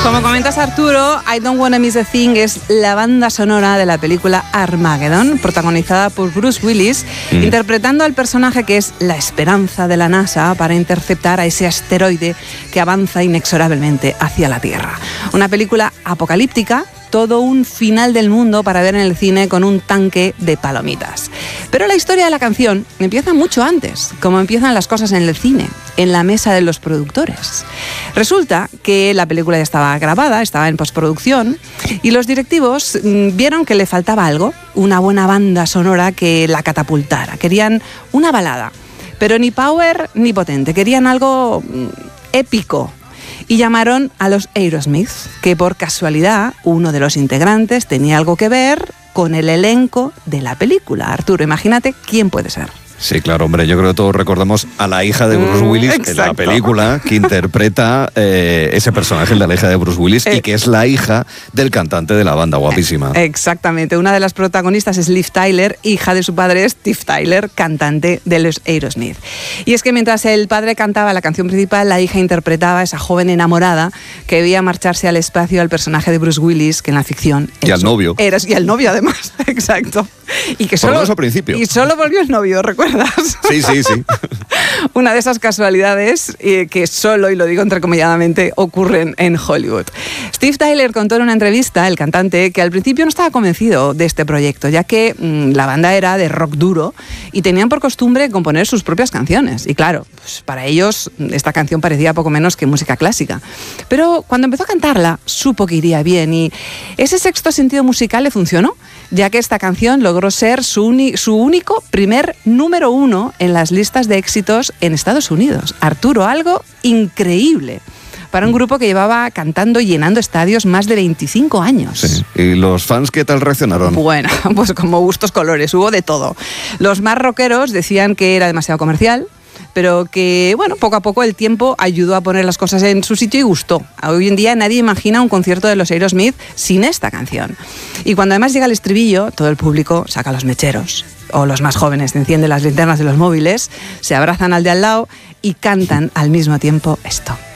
Como comentas, Arturo, I Don't Wanna Miss a Thing es la banda sonora de la película Armageddon, protagonizada por Bruce Willis, interpretando al personaje que es la esperanza de la NASA para interceptar a ese asteroide que avanza inexorablemente hacia la Tierra. Una película apocalíptica, todo un final del mundo para ver en el cine con un tanque de palomitas. Pero la historia de la canción empieza mucho antes, como empiezan las cosas en el cine, en la mesa de los productores. Resulta que la película ya estaba grabada, estaba en postproducción, y los directivos vieron que le faltaba algo, una buena banda sonora que la catapultara. Querían una balada, pero ni power ni potente, querían algo épico. Y llamaron a los Aerosmith, que por casualidad uno de los integrantes tenía algo que ver con el elenco de la película. Arturo, imagínate quién puede ser. Sí, claro, hombre, yo creo que todos recordamos a la hija de Bruce Willis en la película, que interpreta ese personaje, el de la hija de Bruce Willis, y que es la hija del cantante de la banda, guapísima. Exactamente, una de las protagonistas es Liv Tyler, hija de su padre es Steve Tyler, cantante de los Aerosmith. Y es que mientras el padre cantaba la canción principal, la hija interpretaba a esa joven enamorada que veía marcharse al espacio al personaje de Bruce Willis, que en la ficción... Y al novio. Y al novio, además, exacto. Y que solo, al principio. Y solo volvió el novio, ¿recuerdas? Sí. Una de esas casualidades que solo, y lo digo entrecomilladamente, ocurren en Hollywood. Steve Tyler contó en una entrevista, el cantante, que al principio no estaba convencido de este proyecto, ya que la banda era de rock duro y tenían por costumbre componer sus propias canciones. Y claro, pues para ellos esta canción parecía poco menos que música clásica. Pero cuando empezó a cantarla, supo que iría bien y ese sexto sentido musical le funcionó, ya que esta canción logró ser su único primer número 1 en las listas de éxitos en Estados Unidos. Arturo, algo increíble para un grupo que llevaba cantando y llenando estadios más de 25 años. Sí. ¿Y los fans qué tal reaccionaron? Bueno, pues como gustos colores, hubo de todo. Los más rockeros decían que era demasiado comercial, pero que, bueno, poco a poco el tiempo ayudó a poner las cosas en su sitio y gustó. Hoy en día nadie imagina un concierto de los Aerosmith sin esta canción. Y cuando además llega el estribillo, todo el público saca los mecheros, o los más jóvenes encienden las linternas de los móviles, se abrazan al de al lado y cantan al mismo tiempo esto.